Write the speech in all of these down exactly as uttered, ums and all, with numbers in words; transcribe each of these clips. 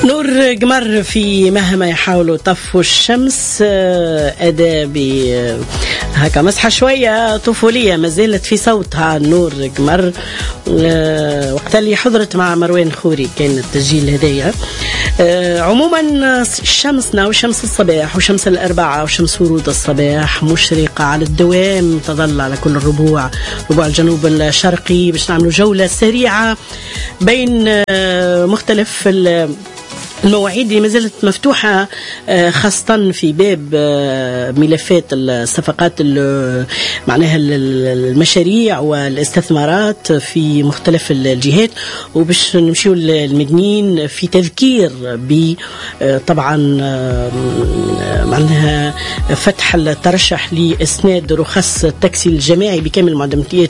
نور قمر في مهما يحاولوا طفوا الشمس، أداة هكا مسحة شوية طفولية ما زالت في صوتها نور قمر. وقت اللي حضرت مع مروان خوري كان التسجيل هدايا. عموما شمسنا وشمس الصباح وشمس الأربعة وشمس ورود الصباح مشرقة على الدوام، تظل على كل الربوع، ربوع الجنوب الشرقي، باش نعملوا جولة سريعة بين مختلف المواعيد اللي ما زالت مفتوحة، خاصة في باب ملفات الصفقات معناها المشاريع والاستثمارات في مختلف الجهات، وباش نمشيو المدنيين في تذكير ب طبعا معناها فتح الترشح لإسناد رخص التاكسي الجماعي بكامل معدميات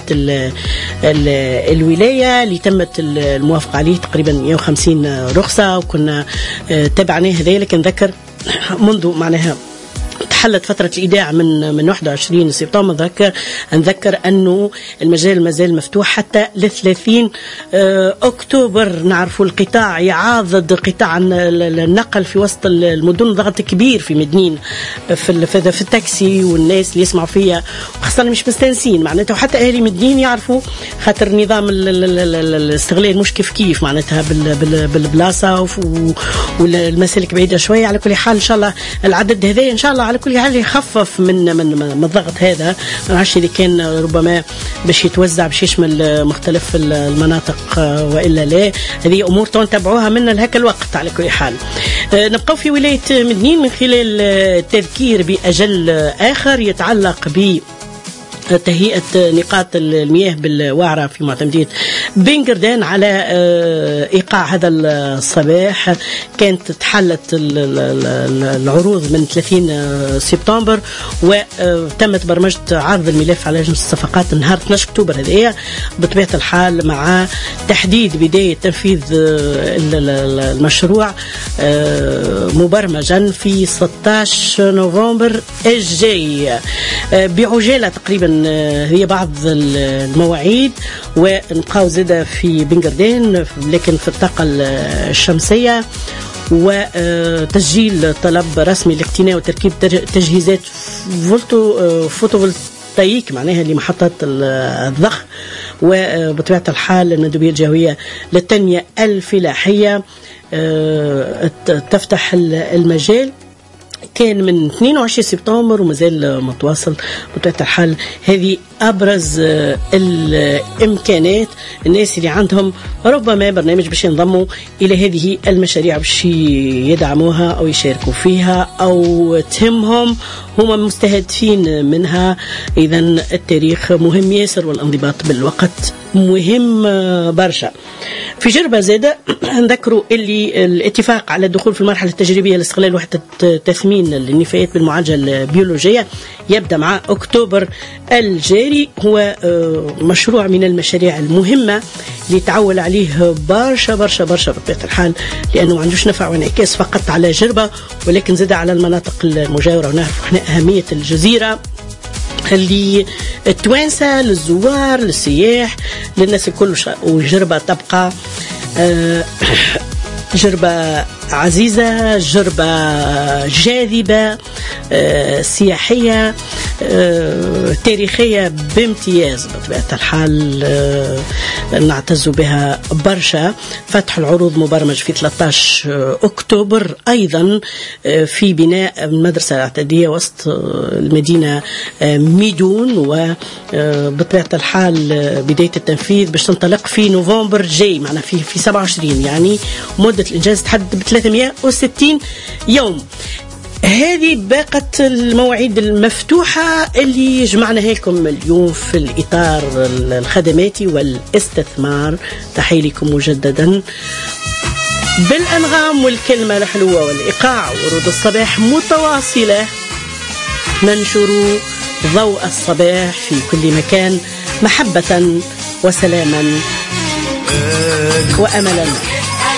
الولاية اللي تمت الموافقة عليه تقريبا مئة وخمسين رخصة، وكنا تابعناه هذا. لكن نذكر منذ معناها تحلت فترة الإيداع من من واحد وعشرين سبتمبر، نذكر نذكر أنه المجال ما زال مفتوح حتى ل ثلاثين أكتوبر. نعرفوا القطاع يعاضد قطاع النقل في وسط المدن، ضغط كبير في مدنين في في التاكسي، والناس اللي يسمعوا فيها خاصة مش مستانسين معناتها، وحتى أهلي مدنيين يعرفوا خاطر نظام الاستغلال مش كيف كيف معناتها بالبلاصة والمسالك بعيدة شوية. على كل حال إن شاء الله العدد هذا إن شاء الله على كل حال يخفف من من من الضغط هذا، ما نعرفش اللي كان ربما باش يتوزع باش يشمل مختلف المناطق والا لا. هذه امور تتابعوها من لهك الوقت. على كل حال نبقى في ولايه مدنين من خلال التذكير باجل اخر يتعلق ب تهيئة نقاط المياه بالواعرة في معتمدية بنقردان على إيقاع هذا الصباح. كانت تحلت العروض من ثلاثين سبتمبر، وتمت برمجة عرض الملف على لجنة الصفقات نهار اثني عشر أكتوبر هذه بطبيعة الحال، مع تحديد بداية تنفيذ المشروع مبرمجا في ستة عشر نوفمبر الجاي بعجالة تقريبا. هي بعض المواعيد ونبقاو زادة في بنقردان لكن في الطاقة الشمسية، وتسجيل طلب رسمي لاقتناء وتركيب تجهيزات فولتو فوتوفولتايك معناها لمحطات الضخ، وبطبيعة الحال الندوبية الجوية للتنمية الفلاحية تفتح المجال. كان من اثنين وعشرين سبتمبر ومازال متواصل بطبيعة الحال. هذه أبرز الإمكانات الناس اللي عندهم ربما برنامج باش ينضموا إلى هذه المشاريع باش يدعموها أو يشاركوا فيها أو تهمهم، هم مستهدفين منها. إذا التاريخ مهم ياسر والانضباط بالوقت مهم برشا. في جربة زادة نذكروا اللي الاتفاق على الدخول في المرحلة التجريبية لاستغلال وحدة تثمين النفايات بالمعالجة البيولوجية يبدأ مع أكتوبر الجاري. هو مشروع من المشاريع المهمة اللي تعول عليه برشا برشا برشا بطبيعة الحال، لأنه ما عندوش نفع وانعكاس فقط على جربة ولكن زاد على المناطق المجاورة. ونعرف احنا أهمية الجزيرة اللي التوانسة للزوار للسياح للناس الكل، وجربة تبقى جربة عزيزة، جربة جاذبة، سياحية، تاريخية بامتياز بطبيعة الحال، نعتز بها برشا. فتح العروض مبرمج في ثلاثة عشر أكتوبر، أيضا في بناء المدرسة الاعتادية وسط المدينة ميدون، وبطبيعة الحال بداية التنفيذ باش تنطلق في نوفمبر جاي معنا في في سبعة وعشرين، يعني مدة الإنجاز تحدد ب ثلاثمئة وستين يوم. هذه باقة المواعيد المفتوحة اللي جمعناها لكم اليوم في الإطار الخدماتي والاستثمار. تحية لكم مجددا بالأنغام والكلمة الحلوة والإيقاع ورود الصباح متواصلة، ننشر ضوء الصباح في كل مكان محبة وسلاما وأملا.